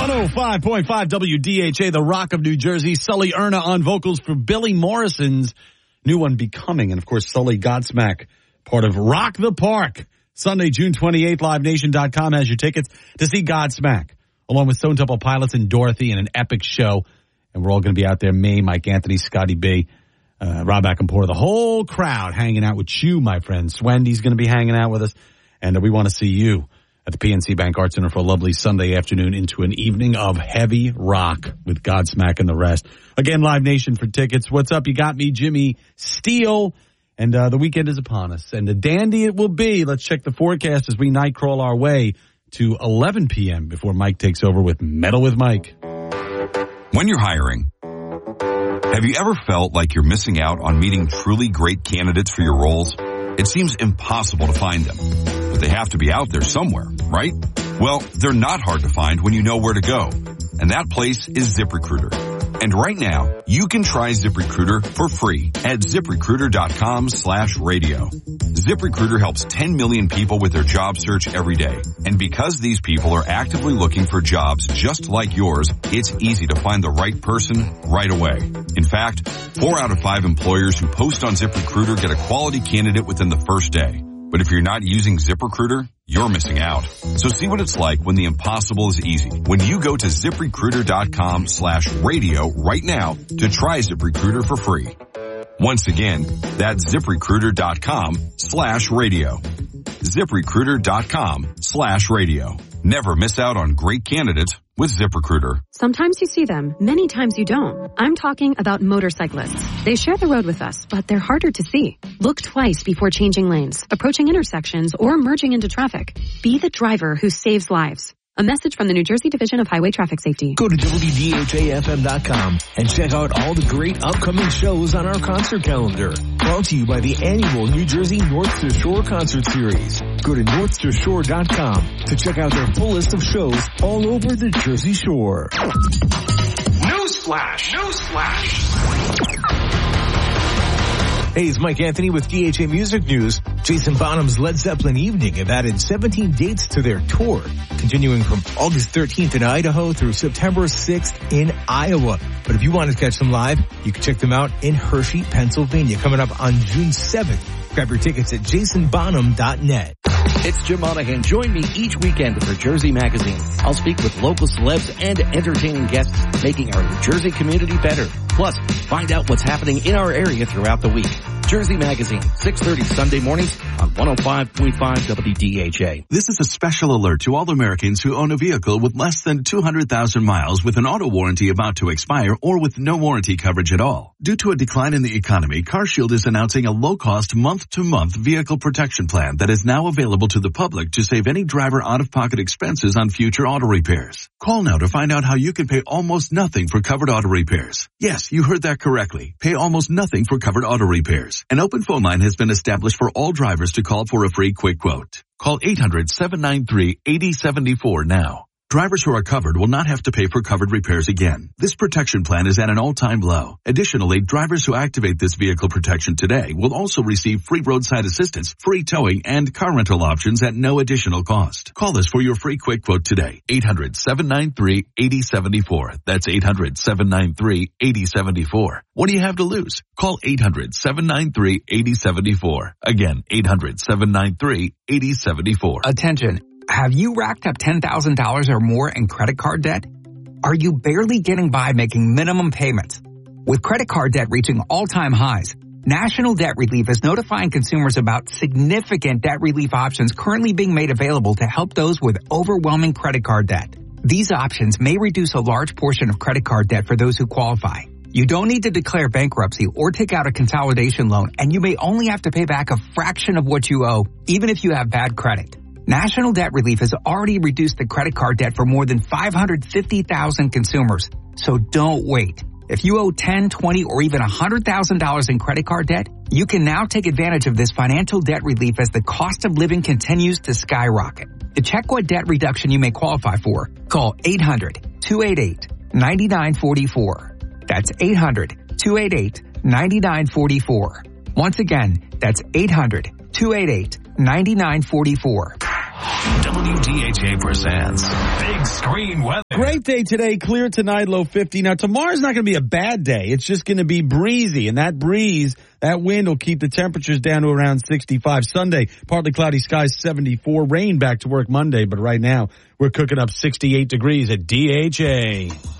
105.5 WDHA, the Rock of New Jersey. Sully Erna on vocals for Billy Morrison's new one, Becoming. And, of course, Sully Godsmack, part of Rock the Park. Sunday, June 28th, LiveNation.com has your tickets to see Godsmack, along with Stone Temple Pilots and Dorothy in an epic show. And we're all going to be out there, me, Mike Anthony, Scotty B, Rob Ackenporter, the whole crowd hanging out with you, my friend. Swendy's going to be hanging out with us. And we want to see you at the PNC Bank Arts Center for a lovely Sunday afternoon into an evening of heavy rock with Godsmack and the rest. Again, Live Nation for tickets. What's up? You got me, Jimmy Steele. And the weekend is upon us. And a dandy it will be. Let's check the forecast as we night crawl our way to 11 p.m. before Mike takes over with Metal with Mike. When you're hiring, have you ever felt like you're missing out on meeting truly great candidates for your roles? It seems impossible to find them, but they have to be out there somewhere, right? Well, they're not hard to find when you know where to go, and that place is ZipRecruiter. And right now, you can try ZipRecruiter for free at ZipRecruiter.com/radio. ZipRecruiter helps 10 million people with their job search every day. And because these people are actively looking for jobs just like yours, it's easy to find the right person right away. In fact, 4 out of 5 employers who post on ZipRecruiter get a quality candidate within the first day. But if you're not using ZipRecruiter, you're missing out. So see what it's like when the impossible is easy. When you go to ZipRecruiter.com/radio right now to try ZipRecruiter for free. Once again, that's ZipRecruiter.com/radio. ZipRecruiter.com/radio. Never miss out on great candidates with ZipRecruiter. Sometimes you see them, many times you don't. I'm talking about motorcyclists. They share the road with us, but they're harder to see. Look twice before changing lanes, approaching intersections, or merging into traffic. Be the driver who saves lives. A message from the New Jersey Division of Highway Traffic Safety. Go to WDHAFM.com and check out all the great upcoming shows on our concert calendar. Brought to you by the annual New Jersey North to Shore Concert Series. Go to NorthToShore.com to check out their full list of shows all over the Jersey Shore. Newsflash! Hey, it's Mike Anthony with DHA Music News. Jason Bonham's Led Zeppelin Evening have added 17 dates to their tour, continuing from August 13th in Idaho through September 6th in Iowa. But if you want to catch them live, you can check them out in Hershey, Pennsylvania, coming up on June 7th. Grab your tickets at jasonbonham.net. It's Jim Monahan. Join me each weekend for Jersey Magazine. I'll speak with local celebs and entertaining guests, making our New Jersey community better. Plus, find out what's happening in our area throughout the week. Jersey Magazine, 6:30 Sunday mornings on 105.5 WDHA. This is a special alert to all Americans who own a vehicle with less than 200,000 miles with an auto warranty about to expire or with no warranty coverage at all. Due to a decline in the economy, CarShield is announcing a low-cost month-to-month vehicle protection plan that is now available to the public to save any driver out-of-pocket expenses on future auto repairs. Call now to find out how you can pay almost nothing for covered auto repairs. Yes, you heard that correctly. Pay almost nothing for covered auto repairs. An open phone line has been established for all drivers to call for a free quick quote. Call 800-793-8074 now. Drivers who are covered will not have to pay for covered repairs again. This protection plan is at an all-time low. Additionally, drivers who activate this vehicle protection today will also receive free roadside assistance, free towing, and car rental options at no additional cost. Call us for your free quick quote today. 800-793-8074. That's 800-793-8074. What do you have to lose? Call 800-793-8074. Again, 800-793-8074. Attention. Have you racked up $10,000 or more in credit card debt? Are you barely getting by making minimum payments? With credit card debt reaching all-time highs, National Debt Relief is notifying consumers about significant debt relief options currently being made available to help those with overwhelming credit card debt. These options may reduce a large portion of credit card debt for those who qualify. You don't need to declare bankruptcy or take out a consolidation loan, and you may only have to pay back a fraction of what you owe, even if you have bad credit. National Debt Relief has already reduced the credit card debt for more than 550,000 consumers. So don't wait. If you owe $10, $20, or even $100,000 in credit card debt, you can now take advantage of this financial debt relief as the cost of living continues to skyrocket. To check what debt reduction you may qualify for, call 800-288-9944. That's 800-288-9944. Once again, that's 800-288-9944. WDHA presents Big Screen Weather. great day today, clear tonight, low 50. Now, tomorrow's not going to be a bad day. It's just going to be breezy, and that breeze, that wind will keep the temperatures down to around 65. Sunday, partly cloudy skies, 74. Rain back to work Monday, but right now, we're cooking up 68 degrees at DHA.